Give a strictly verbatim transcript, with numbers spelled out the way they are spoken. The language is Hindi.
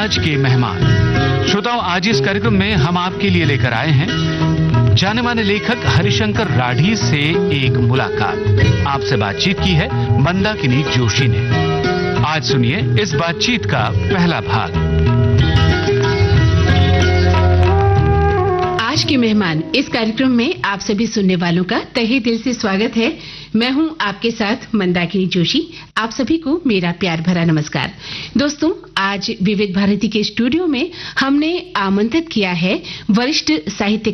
आज के मेहमान। श्रोताओं, आज इस कार्यक्रम में हम आपके लिए लेकर आए हैं जाने माने लेखक हरिशंकर राठी से एक मुलाकात। आपसे बातचीत की है मंदाकिनी जोशी ने। आज सुनिए इस बातचीत का पहला भाग। आज के मेहमान इस कार्यक्रम में आप सभी सुनने वालों का तहे दिल से स्वागत है। मैं हूं आपके साथ मंदाकिनी जोशी। आप सभी को मेरा प्यार भरा नमस्कार। दोस्तों, आज विविध भारती के स्टूडियो में हमने आमंत्रित किया है वरिष्ठ साहित्य